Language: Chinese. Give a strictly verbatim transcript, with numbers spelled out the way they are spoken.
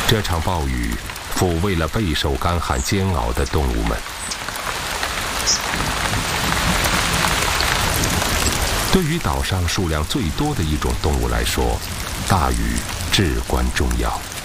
这场暴雨抚慰了备受干旱煎熬的动物们。对于岛上数量最多的一种动物来说，大雨至关重要。